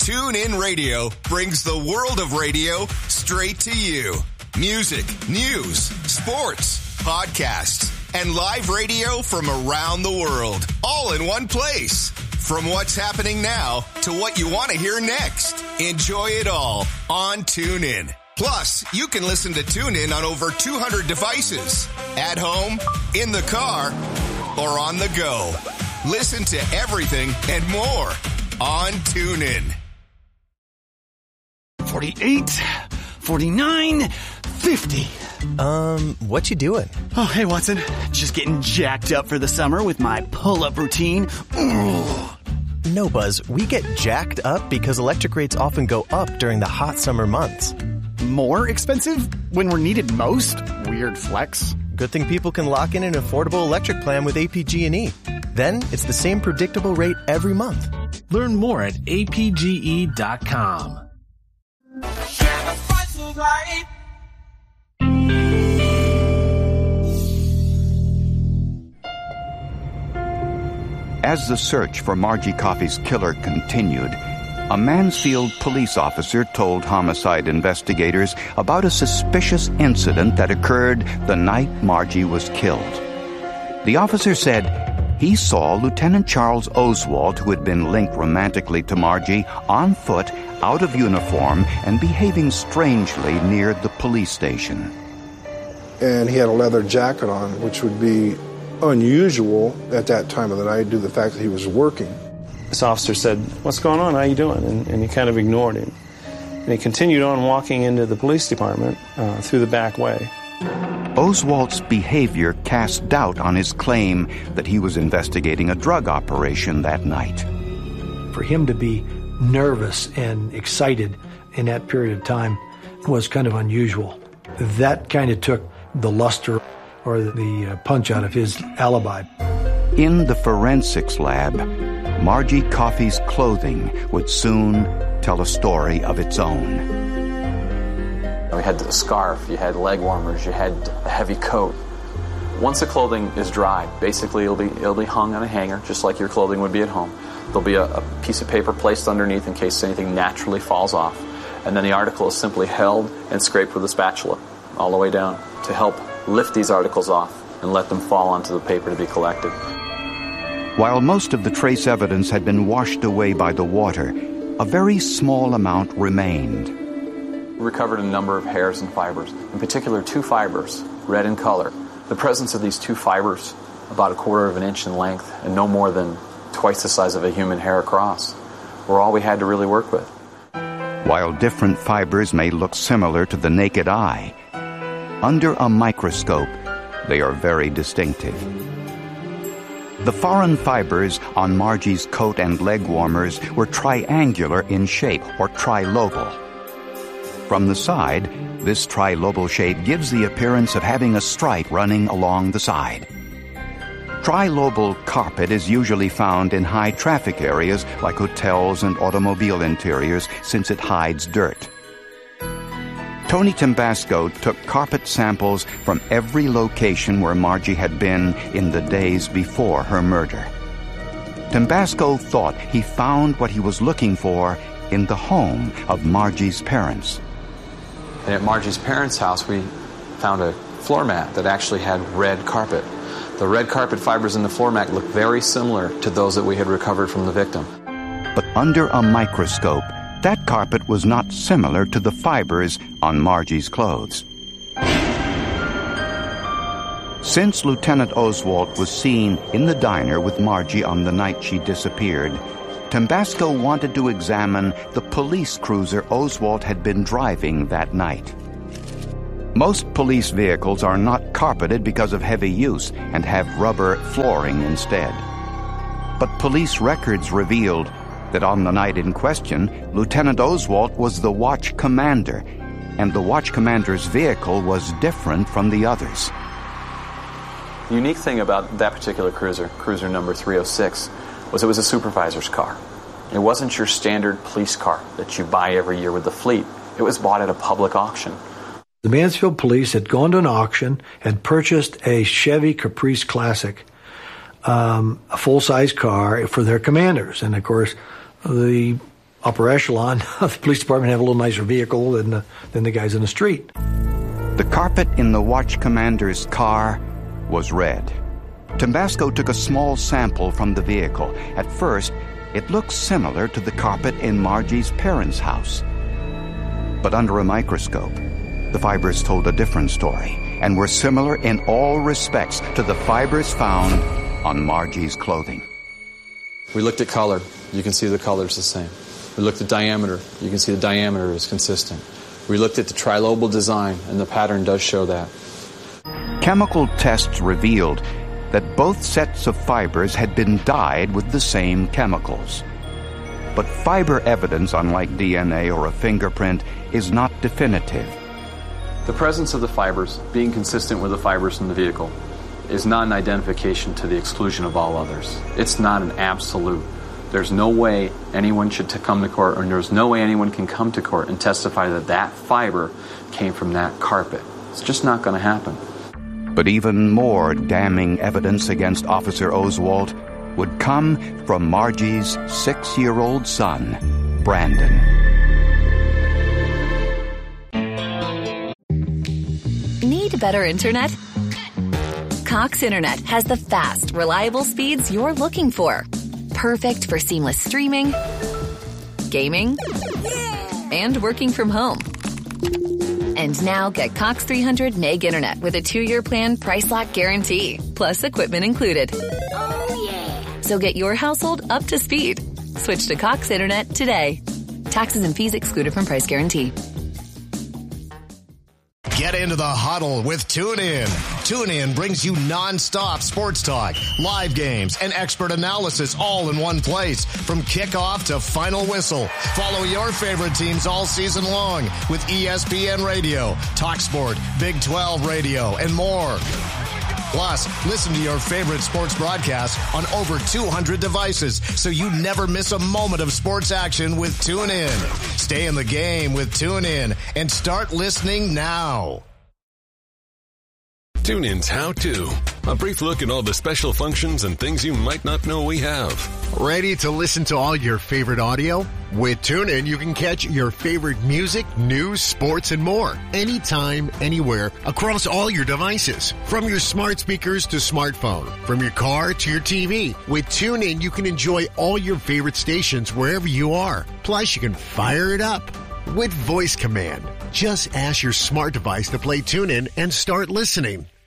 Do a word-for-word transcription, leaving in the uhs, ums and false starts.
TuneIn Radio brings the world of radio straight to you. Music, news, sports, podcasts, and live radio from around the world, all in one place. From what's happening now to what you want to hear next. Enjoy it all on TuneIn. Plus, you can listen to TuneIn on over two hundred devices. At home, in the car, or on the go. Listen to everything and more on TuneIn. forty-eight, forty-nine, fifty. Um, what you doing? Oh, hey, Watson. Just getting jacked up for the summer with my pull-up routine. Ooh. No, Buzz. We get jacked up because electric rates often go up during the hot summer months. More expensive when we're needed most? Weird flex. Good thing people can lock in an affordable electric plan with A P G and E. Then it's the same predictable rate every month. Learn more at A P G E dot com. As the search for Margie Coffey's killer continued, a Mansfield police officer told homicide investigators about a suspicious incident that occurred the night Margie was killed. The officer said he saw Lieutenant Charles Oswald, who had been linked romantically to Margie, on foot, out of uniform, and behaving strangely near the police station. And he had a leather jacket on, which would be unusual at that time of the night due to the fact that he was working. This officer said, "What's going on? How you doing?" And, and he kind of ignored him. And he continued on walking into the police department uh, through the back way. Oswald's behavior cast doubt on his claim that he was investigating a drug operation that night. For him to be nervous and excited in that period of time was kind of unusual. That kind of took the luster or the uh, punch out of his alibi. In the forensics lab, Margie Coffey's clothing would soon tell a story of its own. We had a scarf, you had leg warmers, you had a heavy coat. Once the clothing is dried, basically it'll be it'll be hung on a hanger, just like your clothing would be at home. There'll be a, a piece of paper placed underneath in case anything naturally falls off. And then the article is simply held and scraped with a spatula all the way down to help lift these articles off and let them fall onto the paper to be collected. While most of the trace evidence had been washed away by the water, a very small amount remained. We recovered a number of hairs and fibers, in particular two fibers, red in color. The presence of these two fibers, about a quarter of an inch in length and no more than twice the size of a human hair across, were all we had to really work with. While different fibers may look similar to the naked eye, under a microscope, they are very distinctive. The foreign fibers on Margie's coat and leg warmers were triangular in shape, or trilobal. From the side, this trilobal shape gives the appearance of having a stripe running along the side. Trilobal carpet is usually found in high traffic areas like hotels and automobile interiors since it hides dirt. Tony Tambasco took carpet samples from every location where Margie had been in the days before her murder. Tambasco thought he found what he was looking for in the home of Margie's parents. And at Margie's parents' house, we found a floor mat that actually had red carpet. The red carpet fibers in the floor mat looked very similar to those that we had recovered from the victim. But under a microscope, that carpet was not similar to the fibers on Margie's clothes. Since Lieutenant Oswald was seen in the diner with Margie on the night she disappeared, Tambasco wanted to examine the police cruiser Oswald had been driving that night. Most police vehicles are not carpeted because of heavy use and have rubber flooring instead. But police records revealed that on the night in question, Lieutenant Oswald was the watch commander, and the watch commander's vehicle was different from the others. The unique thing about that particular cruiser, cruiser number three oh six, was it was a supervisor's car. It wasn't your standard police car that you buy every year with the fleet. It was bought at a public auction. The Mansfield Police had gone to an auction and purchased a Chevy Caprice Classic, um, a full-size car for their commanders. And, of course, the upper echelon of the police department have a little nicer vehicle than the, than the guys in the street. The carpet in the watch commander's car was red. Tabasco took a small sample from the vehicle. At first, it looked similar to the carpet in Margie's parents' house. But under a microscope, the fibers told a different story and were similar in all respects to the fibers found on Margie's clothing. We looked at color. You can see the color's the same. We looked at diameter. You can see the diameter is consistent. We looked at the trilobal design, and the pattern does show that. Chemical tests revealed that both sets of fibers had been dyed with the same chemicals. But fiber evidence, unlike D N A or a fingerprint, is not definitive. The presence of the fibers, being consistent with the fibers in the vehicle, is not an identification to the exclusion of all others. It's not an absolute. There's no way anyone should to come to court, or there's no way anyone can come to court and testify that that fiber came from that carpet. It's just not going to happen. But even more damning evidence against Officer Oswalt would come from Margie's six-year-old son, Brandon. Need better internet? Cox Internet has the fast, reliable speeds you're looking for. Perfect for seamless streaming, gaming, and working from home. And now get Cox three hundred meg internet with a two-year plan price lock guarantee, plus equipment included. Oh, yeah. So get your household up to speed. Switch to Cox Internet today. Taxes and fees excluded from price guarantee. Get into the huddle with TuneIn. TuneIn brings you non-stop sports talk, live games, and expert analysis all in one place. From kickoff to final whistle, follow your favorite teams all season long with E S P N Radio, TalkSport, Big twelve Radio, and more. Plus, listen to your favorite sports broadcasts on over two hundred devices, so you never miss a moment of sports action with TuneIn. Stay in the game with TuneIn and start listening now. TuneIn's How To. A brief look at all the special functions and things you might not know we have. Ready to listen to all your favorite audio? With TuneIn, you can catch your favorite music, news, sports, and more. Anytime, anywhere, across all your devices. From your smart speakers to smartphone. From your car to your T V. With TuneIn, you can enjoy all your favorite stations wherever you are. Plus, you can fire it up with voice command. Just ask your smart device to play TuneIn and start listening.